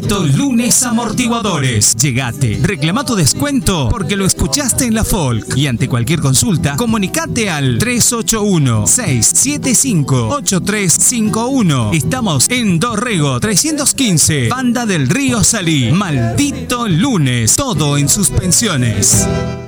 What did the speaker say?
Maldito Lunes Amortiguadores. Llegate, reclama tu descuento porque lo escuchaste en la Folk. Y ante cualquier consulta, comunicate al 381-675-8351. Estamos en Dorrego 315, Banda del Río Salí. Maldito Lunes, todo en suspensiones.